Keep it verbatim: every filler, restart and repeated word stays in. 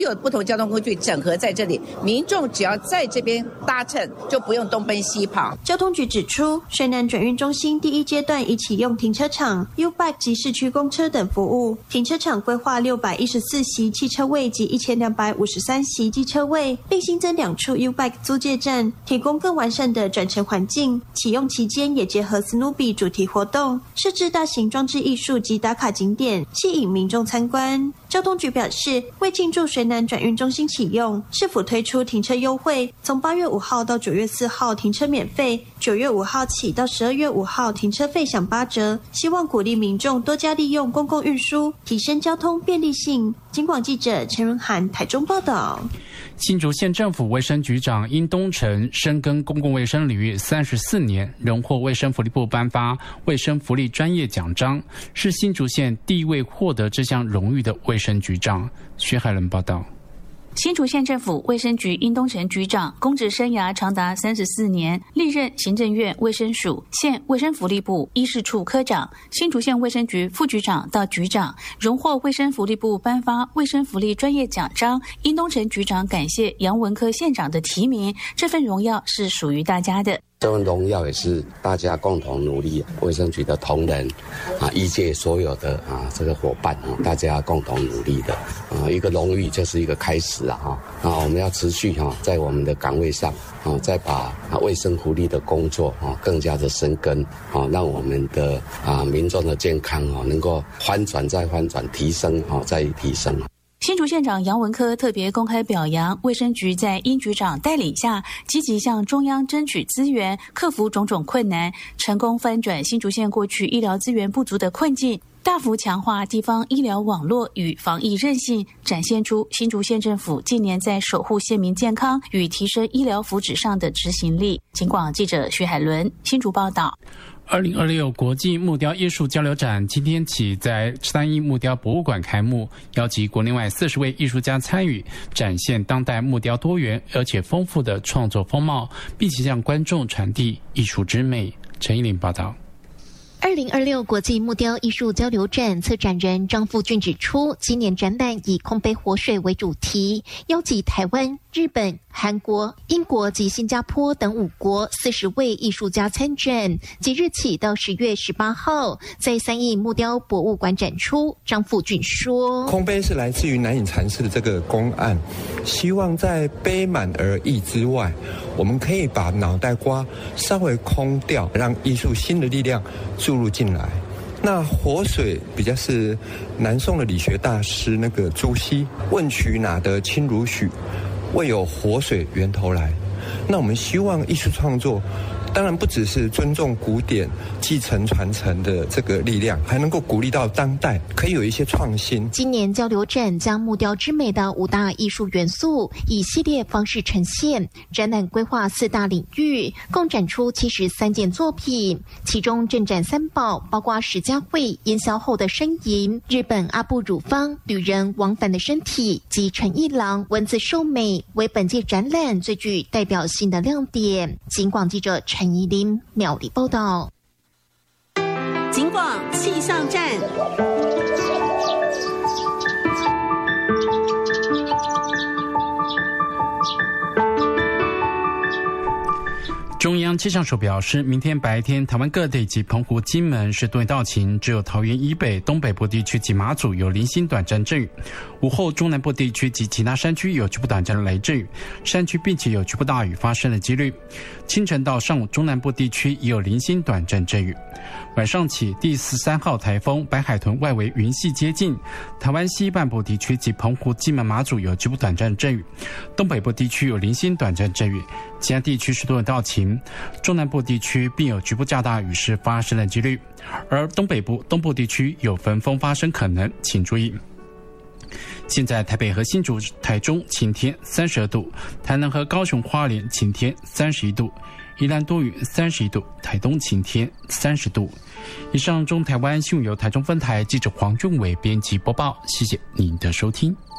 有不同交通工具整合在这里，民众只要在这边搭乘，就不用东奔西跑。 交通局指出，水南转运中心第一阶段已启用停车场、U-Bike 及市区公车等服务。停车场规划六百一十四席汽车位及一千两百五十三席机车位，并新增两处 U-Bike 租借站，提供更完善的转乘环境。启用期间也结合 Snoopy 主题活动，设置大型装置艺术及打卡景点，吸引民众参观。交通局表示，为庆祝水南转运中心启用，市府推出停车优惠，从八月五号到九月四号停车免费，九月五号起到十二月五号停车费享八折，希望鼓励民众多加利用公共运输，提升交通便利性。警广记者陈荣涵台中报道。 新竹县政府卫生局长殷东成深耕公共卫生领域三十四年，荣获卫生福利部颁发卫生福利专业奖章，是新竹县第一位获得这项荣誉的卫生局长。薛海伦报道。 新竹县政府卫生局殷东成局长公职生涯长达三十四年，历任行政院卫生署、县卫生福利部医事处科长、新竹县卫生局副局长到局长，荣获卫生福利部颁发卫生福利专业奖章。殷东成局长感谢杨文科县长的提名，这份荣耀是属于大家的。 这份荣耀也是大家共同努力，卫生局的同仁啊，医界所有的啊这个伙伴啊，大家共同努力的啊，一个荣誉就是一个开始啊哈啊，我们要持续哈、啊、在我们的岗位上啊，再把啊卫生福利的工作啊更加的深耕啊，让我们的啊民众的健康啊能够翻转再翻转，提升啊再提升。 新竹县长杨文科特别公开表扬卫生局在殷局长带领下，积极向中央争取资源，克服种种困难，成功翻转新竹县过去医疗资源不足的困境，大幅强化地方医疗网络与防疫韧性，展现出新竹县政府近年在守护县民健康与提升医疗福祉上的执行力。警广记者徐海伦新竹报道。 二零二六国际木雕艺术交流展今天起在三一木雕博物馆开幕，邀集国内外四十位艺术家参与，展现当代木雕多元而且丰富的创作风貌，并且向观众传递艺术之美。陈依林报道。 二零二六国际木雕艺术交流展策展人张富俊指出，今年展览以空杯活水为主题，邀集台湾、日本、韩国、英国及新加坡等五国四十位艺术家参展，即日起到十月十八号在三义木雕博物馆展出。张富俊说， 空杯是来自于南隐禅师的这个公案，希望在杯满而溢之外，我们可以把脑袋瓜稍微空掉，让艺术新的力量注入进来。那活水比较是南宋的理学大师那个朱熹，问渠哪得清如许，为有活水源头来。那我们希望艺术创作当然不只是尊重古典、继承传承的这个力量，还能够鼓励到当代可以有一些创新。 今年交流展将木雕之美的五大艺术元素以系列方式呈现，展览规划四大领域，共展出七十三件作品，其中镇展三宝包括史家慧烟消后的呻吟、日本阿部汝方旅人往返的身体及陈一郎文字寿美，为本届展览最具代表性的亮点。警广记者陈怡琳苗栗报道。 警广气象站。 中央气象署表示，明天白天台湾各地及澎湖、金门是多云到晴，只有桃园以北、东北部地区及马祖有零星短暂阵雨。午后中南部地区及其他山区有局部短暂的雷阵雨，山区并且有局部大雨发生的几率。清晨到上午中南部地区也有零星短暂阵雨。晚上起，第十三号台风白海豚外围云系接近台湾西半部地区及澎湖、金门、马祖有局部短暂阵雨，东北部地区有零星短暂阵雨，其他地区是多云到晴。中南部地区并有局部较大雨势发生的几率，而东北部、东部地区有焚风发生可能，请注意。现在台北和新竹、台中晴天三十二度，台南和高雄、花莲晴天三十一度，宜兰多云三十一度，台东晴天三十度。以上中台湾新闻由台中分台记者黄俊伟编辑播报，谢谢您的收听。